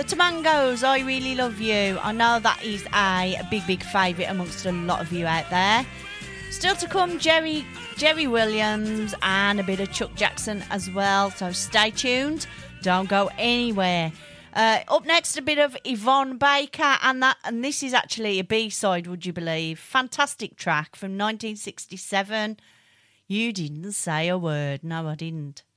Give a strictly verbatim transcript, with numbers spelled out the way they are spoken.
The Tamangos, I Really Love You. I know that is a big, big favourite amongst a lot of you out there. Still to come, Jerry Jerry Williams and a bit of Chuck Jackson as well. So stay tuned. Don't go anywhere. Uh, up next, a bit of Yvonne Baker, and that, and this is actually a B-side, would you believe? Fantastic track from nineteen sixty-seven. You didn't say a word. No, I didn't.